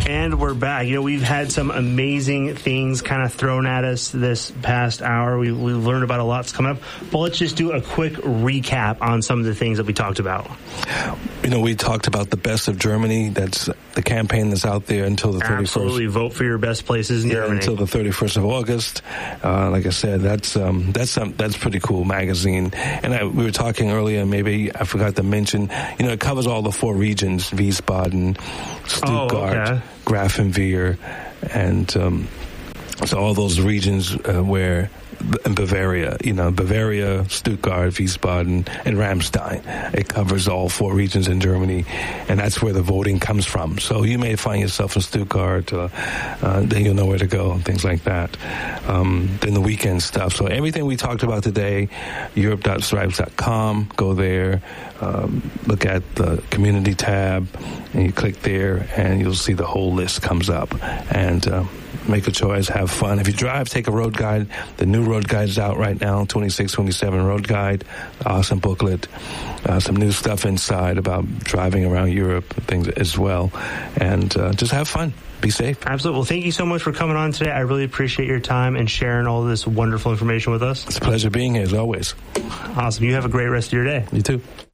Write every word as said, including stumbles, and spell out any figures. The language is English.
And we're back. You know, we've had some amazing things kind of thrown at us this past hour. We, we've learned about a lot's coming up. But let's just do a quick recap on some of the things that we talked about. You know, we talked about the Best of Germany. That's the campaign that's out there until the thirty-first. Absolutely. Vote for your best places in yeah, Germany. Until the thirty-first of August. Uh, like I said, that's um, that's um, that's pretty cool magazine. And I, we were talking earlier, maybe I forgot to mention, you know, it covers all the four regions, Wiesbaden, Stuttgart, oh, okay. Grafenwehr, and um, so all those regions uh, where in Bavaria, you know, Bavaria, Stuttgart, Wiesbaden, and Ramstein. It covers all four regions in Germany, and that's where the voting comes from. So you may find yourself in Stuttgart, uh, uh, then you'll know where to go, and things like that. Um, then the weekend stuff. So everything we talked about today, Europe dot stripes dot com, go there, um, look at the community tab, and you click there, and you'll see the whole list comes up. And uh, make a choice, have fun. If you drive, take a road guide. The new road guide is out right now, twenty-six twenty-seven road guide, awesome booklet, uh, some new stuff inside about driving around Europe, things as well. And uh, just have fun. Be safe. Absolutely. Well, thank you so much for coming on today. I really appreciate your time and sharing all this wonderful information with us. It's a pleasure being here, as always. Awesome. You have a great rest of your day. You too.